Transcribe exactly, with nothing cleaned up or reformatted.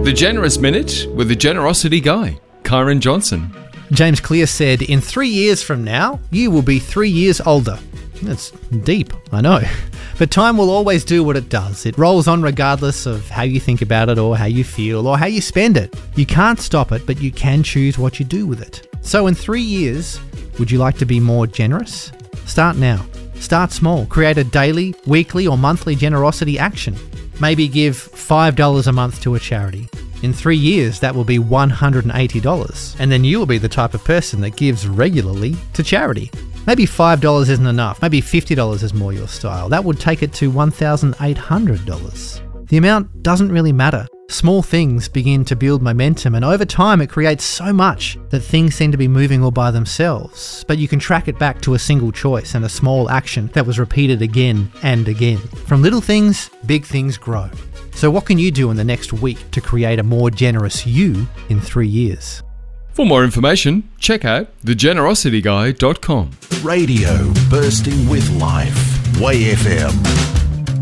The Generous Minute with the Generosity Guy, Kyron Johnson. James Clear said, in three years from now, you will be three years older. That's deep, I know. But time will always do what it does. It rolls on regardless of how you think about it or how you feel or how you spend it. You can't stop it, but you can choose what you do with it. So in three years, would you like to be more generous? Start now. Start small. Create a daily, weekly or monthly generosity action. Maybe give five dollars a month to a charity. In three years, that will be one hundred eighty dollars. And then you will be the type of person that gives regularly to charity. Maybe five dollars isn't enough. Maybe fifty dollars is more your style. That would take it to one thousand eight hundred dollars. The amount doesn't really matter. Small things begin to build momentum, and over time it creates so much that things seem to be moving all by themselves. But you can track it back to a single choice and a small action that was repeated again and again. From little things, big things grow. So what can you do in the next week to create a more generous you in three years? For more information, check out the generosity guy dot com. Radio bursting with life. Way F M.